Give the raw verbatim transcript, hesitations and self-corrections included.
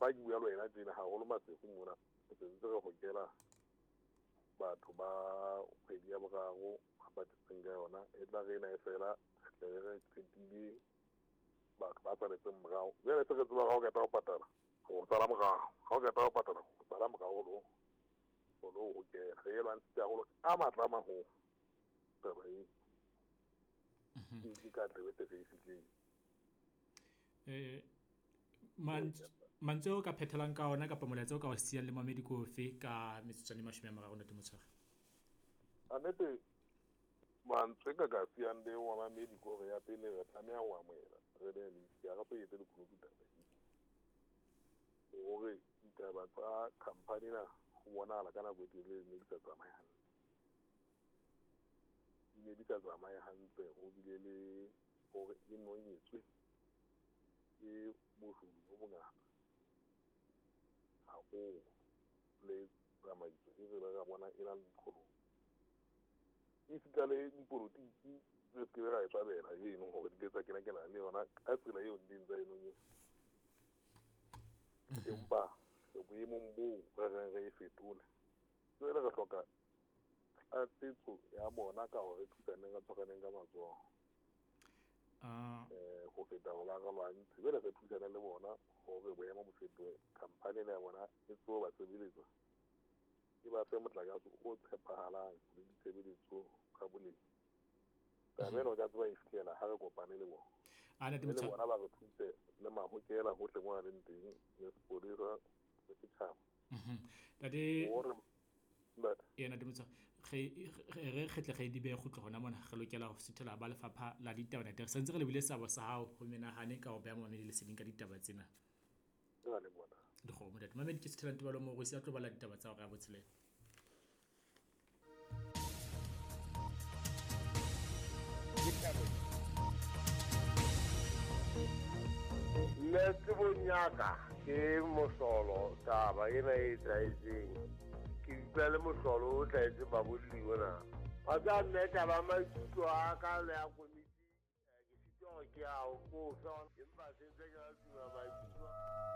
fa ke bua le wena tsena ga go le matsego mona se ntse go gokela batho ba kgwedi ya bogago ga ba tseng ka yona e tla ge ena e fela re re tsetile batho ba tsaletseng morago jale se re tseba ga o keta go patala go tsala morago ga o keta go patala go tsala morago lo go lo gokela ge e lwantse ya go a matla mago taba e ke ka tlebete ge e fitleng eh mantse o ka phethelang ka ona kapa molaetsa o ka o siang le mamedi kofe ka metsotswana e mashome a mararo nete motshware a nete mantswe ka ka siang le wa mamedi kore ya pele re tlamea go amoela re le ya gape e tele kuno ditaba gore ditaba tsa company na go bonala ka nako e telele mme di sa tsamaye hantle mme di sa tsamaye hantle go bile le gore e nonyetswe ke bošodu bo bongata ga go le tsamaiso e re ga bona e na le dikgolo e fita le dipolotiki tse ke ga e tswabela eno gore di tsa kena kena le yona ka tsela eo di ntse eno nye empa boemong bo re re re fetole se re re hloka a tsetso ya bona ka gore thusaneng ka tsoganeng ka matsogo ah eh go feta go la ga lwantse be re thusana le bona gore boemo bo fetoe company ya bona e tso ba tsebeletsa e ba fe motlakase o tshepahalang le ditsebeletso ka boleng ka beno ka tswa e fitlhela ha re kopane le bona a nete le motshware bona ba re thuse le mahokela go tle mo a leng teng le sepodisa le setšhaba mhm tade gore but yena de motsa ge re kgetle ge di be go tlo gona mona ge lokela go sethela ba lefapha la ditaba nete re sentse re lebile sabo sa hao go menagane ka go bea mamedi le seding ka ditaba tsena ga le bona di go mo date mamedi ke sethela ntebalo mo go se a tlo bala ditaba tsa go ga botsheleng nne tsebonyaka ke mosolo taba ena e tlaetseng ke utlwa le mosolo o tlaetse babolliwe na a ka nne taba maikutlo a ka le ya komiti ke sitwa ke a o ko fa empa se ntse ke a tuma maikutlo